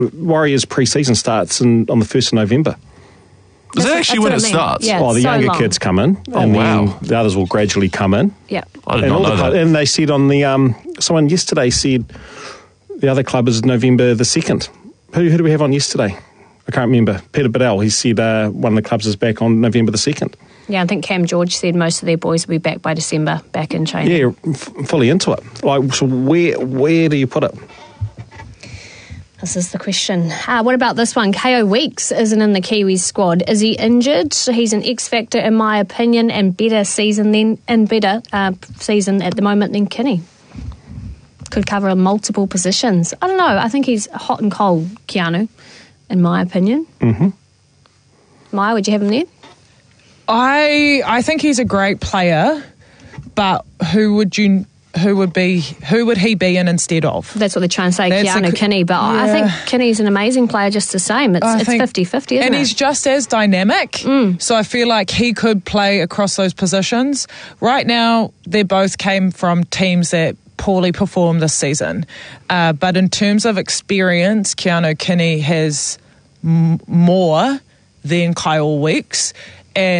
Warriors pre-season starts on the 1st of November. Is that actually when it starts? Yeah, the so younger long. kids come in, Oh, wow. then the others will gradually come in. Yeah. I did not know that. And they said on the someone yesterday said the other club is November the 2nd. Who did we have on yesterday? I can't remember. Peter Bedell. He said one of the clubs is back on November the 2nd. Yeah, I think Cam George said most of their boys will be back by December, back in training. Yeah, fully into it. So where do you put it? This is the question. What about this one? KO Weeks isn't in the Kiwis squad. Is he injured? He's an X factor in my opinion, and better season at the moment than Kinney. Could cover multiple positions. I don't know. I think he's hot and cold, Keanu, in my opinion. Mm-hmm. Maya, would you have him there? I think he's a great player, but who would he be in instead of? That's what they're trying to say, Keanu Kinney. But I think Kinney's an amazing player just the same. It's 50-50, isn't it? And he's just as dynamic. So I feel like he could play across those positions. Right now, they both came from teams that poorly performed this season. But in terms of experience, Keanu Kinney has more than Kyle Weeks.